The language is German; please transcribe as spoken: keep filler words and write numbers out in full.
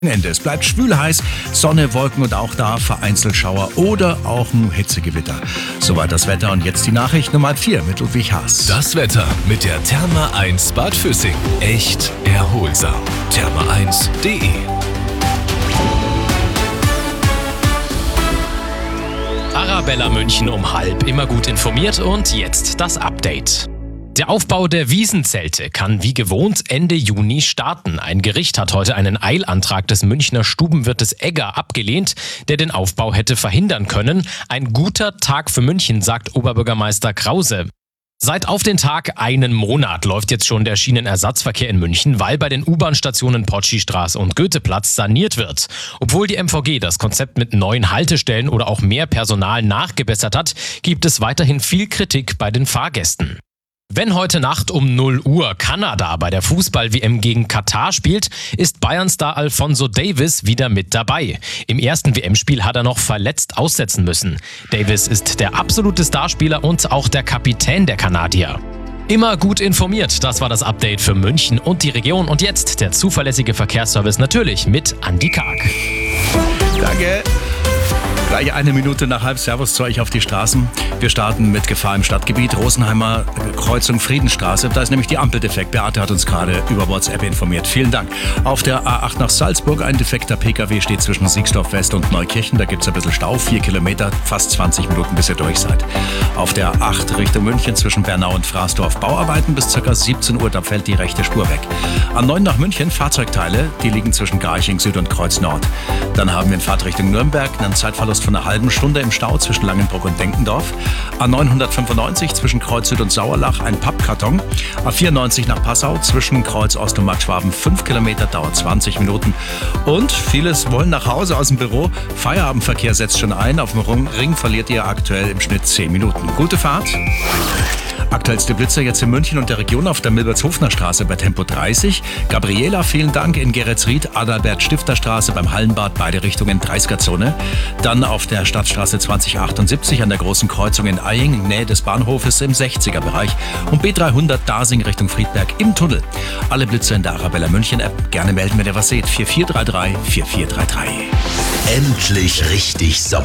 Ende. Es bleibt schwül heiß, Sonne, Wolken und auch da vereinzelt Schauer oder auch ein Hitzegewitter. Soweit das Wetter und jetzt die Nachricht Nummer vier mit Ludwig Haas. Das Wetter mit der Therma eins Bad Füssing. Echt erholsam. therma eins punkt de Arabella München um halb, immer gut informiert und jetzt das Update. Der Aufbau der Wiesenzelte kann wie gewohnt Ende Juni starten. Ein Gericht hat heute einen Eilantrag des Münchner Stubenwirtes Egger abgelehnt, der den Aufbau hätte verhindern können. Ein guter Tag für München, sagt Oberbürgermeister Krause. Seit auf den Tag einen Monat läuft jetzt schon der Schienenersatzverkehr in München, weil bei den U-Bahn-Stationen Potschi-Straße und Goetheplatz saniert wird. Obwohl die M V G das Konzept mit neuen Haltestellen oder auch mehr Personal nachgebessert hat, gibt es weiterhin viel Kritik bei den Fahrgästen. Wenn heute Nacht um null Uhr Kanada bei der Fußball-W M gegen Katar spielt, ist Bayern-Star Alphonso Davies wieder mit dabei. Im ersten W M-Spiel hat er noch verletzt aussetzen müssen. Davies ist der absolute Starspieler und auch der Kapitän der Kanadier. Immer gut informiert, das war das Update für München und die Region. Und jetzt der zuverlässige Verkehrsservice natürlich mit Andi Karg. Danke. Gleich eine Minute nach halb. Servus zu euch auf die Straßen. Wir starten mit Gefahr im Stadtgebiet. Rosenheimer Kreuzung Friedenstraße. Da ist nämlich die Ampel defekt. Beate hat uns gerade über WhatsApp informiert. Vielen Dank. Auf der A acht nach Salzburg ein defekter P K W steht zwischen Siegsdorf West und Neukirchen. Da gibt es ein bisschen Stau. Vier Kilometer, fast zwanzig Minuten, bis ihr durch seid. Auf der A acht Richtung München zwischen Bernau und Fraßdorf Bauarbeiten bis ca. siebzehn Uhr. Da fällt die rechte Spur weg. A neun nach München Fahrzeugteile. Die liegen zwischen Garching Süd und Kreuz Nord. Dann haben wir in Fahrt Richtung Nürnberg einen Zeitverlust von einer halben Stunde im Stau zwischen Langenbruck und Denkendorf. A neunhundertfünfundneunzig zwischen Kreuz Süd und Sauerlach ein Pappkarton. A vierundneunzig nach Passau zwischen Kreuz Ost und Marktschwaben fünf Kilometer, dauert zwanzig Minuten. Und vieles wollen nach Hause aus dem Büro. Feierabendverkehr setzt schon ein. Auf dem Ring verliert ihr aktuell im Schnitt zehn Minuten. Gute Fahrt. Aktuellste Blitzer jetzt in München und der Region auf der Milbertshofener Straße bei Tempo dreißig. Gabriela, vielen Dank, in Geretsried, Adalbert-Stifter Straße beim Hallenbad, beide Richtungen dreißiger-Zone. Dann auf der Stadtstraße zwanzig achtundsiebzig an der großen Kreuzung in Eying, in Nähe des Bahnhofes im sechziger-Bereich. Und B dreihundert Dasing Richtung Friedberg im Tunnel. Alle Blitzer in der Arabella München App. Gerne melden, wenn ihr was seht. vier vier drei drei vier vier drei drei. Endlich richtig Sommer.